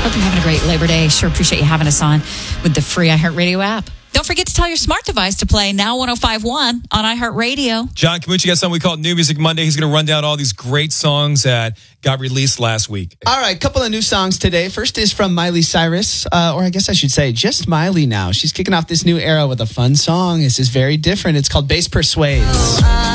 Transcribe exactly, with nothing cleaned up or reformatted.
Hope you're having a great Labor Day. Sure appreciate you having us on with the free iHeartRadio app. Don't forget to tell your smart device to play Now one oh five point one on iHeartRadio. John Camucci got something we call New Music Monday. He's going to run down all these great songs that got released last week. All right, couple of new songs today. First is from Miley Cyrus, uh, or I guess I should say just Miley now. She's kicking off this new era with a fun song. This is very different. It's called Bass Persuades.